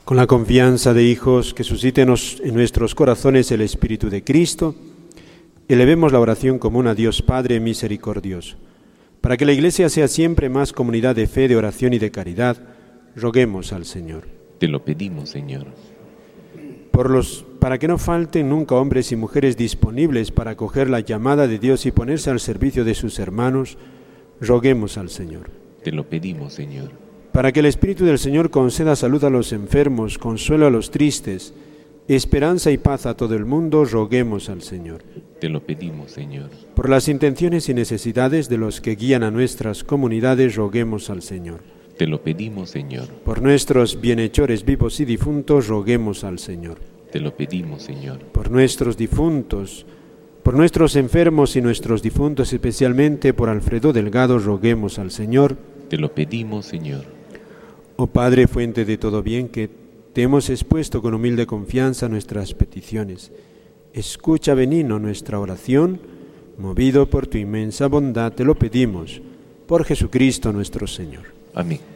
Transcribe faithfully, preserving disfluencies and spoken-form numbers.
Con la confianza de hijos que suscítenos en nuestros corazones el Espíritu de Cristo, elevemos la oración común a Dios Padre misericordioso. Para que la Iglesia sea siempre más comunidad de fe, de oración y de caridad, roguemos al Señor. Te lo pedimos, Señor. Por los, para que no falten nunca hombres y mujeres disponibles para acoger la llamada de Dios y ponerse al servicio de sus hermanos, roguemos al Señor. Te lo pedimos, Señor. Para que el Espíritu del Señor conceda salud a los enfermos, consuelo a los tristes, esperanza y paz a todo el mundo, roguemos al Señor. Te lo pedimos, Señor. Por las intenciones y necesidades de los que guían a nuestras comunidades, roguemos al Señor. Te lo pedimos, Señor. Por nuestros bienhechores vivos y difuntos, roguemos al Señor. Te lo pedimos, Señor. Por nuestros difuntos, por nuestros enfermos y nuestros difuntos, especialmente por Alfredo Delgado, roguemos al Señor. Te lo pedimos, Señor. Oh Padre, fuente de todo bien, que te hemos expuesto con humilde confianza nuestras peticiones. Escucha benigno nuestra oración, movido por tu inmensa bondad, te lo pedimos, por Jesucristo nuestro Señor. Amén.